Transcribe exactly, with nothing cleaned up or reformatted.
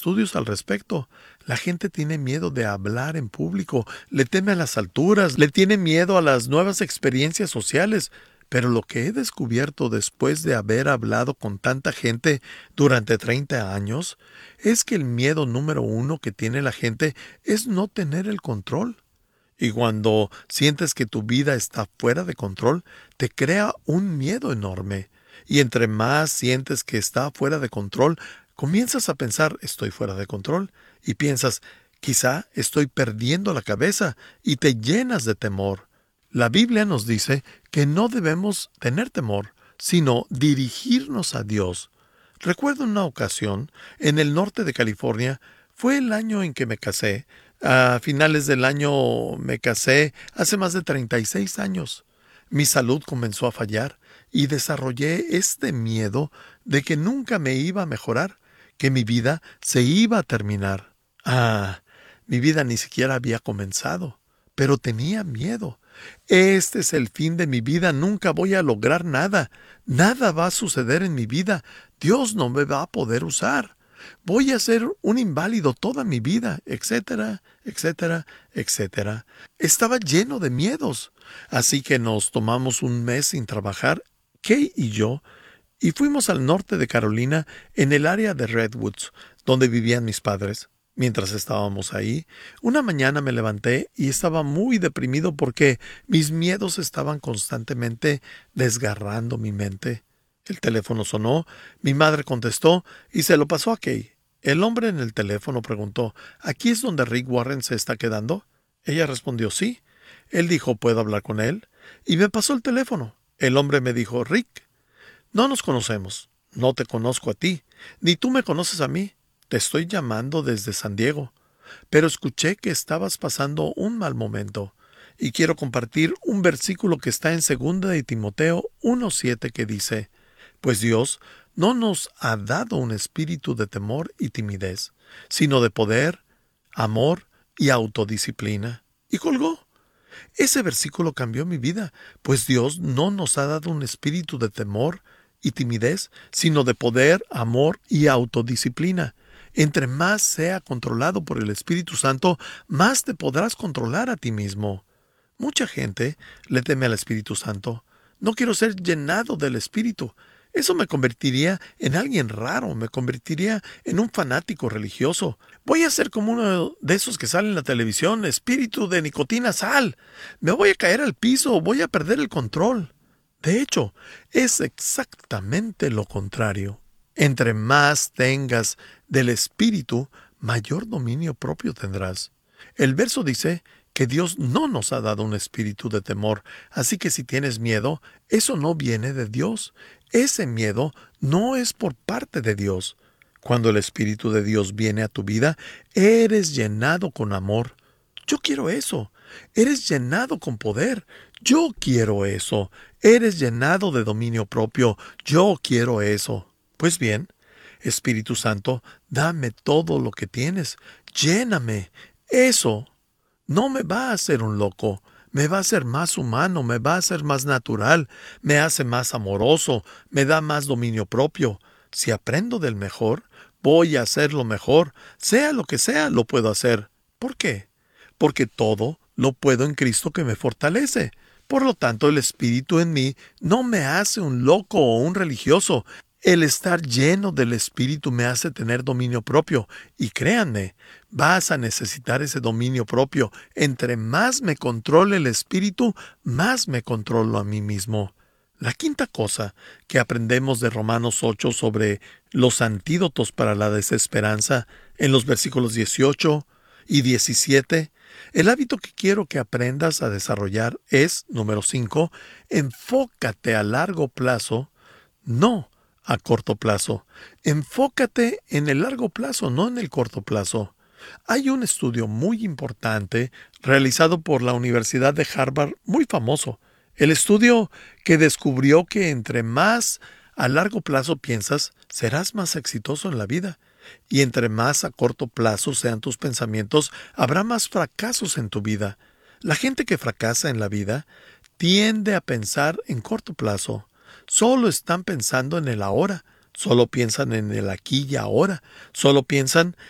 estudios al respecto. La gente tiene miedo de hablar en público, le teme a las alturas, le tiene miedo a las nuevas experiencias sociales. Pero lo que he descubierto después de haber hablado con tanta gente durante treinta años es que el miedo número uno que tiene la gente es no tener el control. Y cuando sientes que tu vida está fuera de control, te crea un miedo enorme. Y entre más sientes que está fuera de control, comienzas a pensar, estoy fuera de control. Y piensas, quizá estoy perdiendo la cabeza, y te llenas de temor. La Biblia nos dice que no debemos tener temor, sino dirigirnos a Dios. Recuerdo una ocasión, en el norte de California, fue el año en que me casé. A finales del año me casé hace más de treinta y seis años. Mi salud comenzó a fallar y desarrollé este miedo de que nunca me iba a mejorar, que mi vida se iba a terminar. Ah, mi vida ni siquiera había comenzado, pero tenía miedo. Este es el fin de mi vida, nunca voy a lograr nada, nada va a suceder en mi vida, Dios no me va a poder usar. Voy a ser un inválido toda mi vida, etcétera, etcétera, etcétera. Estaba lleno de miedos. Así que nos tomamos un mes sin trabajar, Kay y yo, y fuimos al norte de Carolina, en el área de Redwoods, donde vivían mis padres. Mientras estábamos ahí, una mañana me levanté y estaba muy deprimido porque mis miedos estaban constantemente desgarrando mi mente. El teléfono sonó, mi madre contestó y se lo pasó a Kay. El hombre en el teléfono preguntó, ¿aquí es donde Rick Warren se está quedando? Ella respondió, sí. Él dijo, ¿puedo hablar con él? Y me pasó el teléfono. El hombre me dijo, Rick, no nos conocemos, no te conozco a ti, ni tú me conoces a mí. Te estoy llamando desde San Diego, pero escuché que estabas pasando un mal momento y quiero compartir un versículo que está en segunda de Timoteo uno siete que dice, pues Dios no nos ha dado un espíritu de temor y timidez, sino de poder, amor y autodisciplina. Y colgó. Ese versículo cambió mi vida, pues Dios no nos ha dado un espíritu de temor y timidez, sino de poder, amor y autodisciplina. Entre más sea controlado por el Espíritu Santo, más te podrás controlar a ti mismo. Mucha gente le teme al Espíritu Santo. No quiero ser llenado del Espíritu. Eso me convertiría en alguien raro, me convertiría en un fanático religioso. Voy a ser como uno de esos que sale en la televisión, espíritu de nicotina, sal. Me voy a caer al piso, voy a perder el control. De hecho, es exactamente lo contrario. Entre más tengas del Espíritu, mayor dominio propio tendrás. El verso dice que Dios no nos ha dado un espíritu de temor, así que si tienes miedo, eso no viene de Dios. Ese miedo no es por parte de Dios. Cuando el Espíritu de Dios viene a tu vida, eres llenado con amor. Yo quiero eso. Eres llenado con poder. Yo quiero eso. Eres llenado de dominio propio. Yo quiero eso. Pues bien, Espíritu Santo, dame todo lo que tienes. Lléname. Eso no me va a hacer un loco. Me va a hacer más humano, me va a hacer más natural, me hace más amoroso, me da más dominio propio. Si aprendo del mejor, voy a hacerlo mejor. Sea lo que sea, lo puedo hacer. ¿Por qué? Porque todo lo puedo en Cristo que me fortalece. Por lo tanto, el Espíritu en mí no me hace un loco o un religioso. El estar lleno del Espíritu me hace tener dominio propio. Y créanme, vas a necesitar ese dominio propio. Entre más me controle el Espíritu, más me controlo a mí mismo. La quinta cosa que aprendemos de Romanos ocho sobre los antídotos para la desesperanza, en los versículos dieciocho y diecisiete, el hábito que quiero que aprendas a desarrollar es, número cinco, enfócate a largo plazo, no a corto plazo. Enfócate en el largo plazo, no en el corto plazo. Hay un estudio muy importante realizado por la Universidad de Harvard, muy famoso. El estudio que descubrió que entre más a largo plazo piensas, serás más exitoso en la vida. Y entre más a corto plazo sean tus pensamientos, habrá más fracasos en tu vida. La gente que fracasa en la vida tiende a pensar en corto plazo. Solo están pensando en el ahora, solo piensan en el aquí y ahora, solo piensan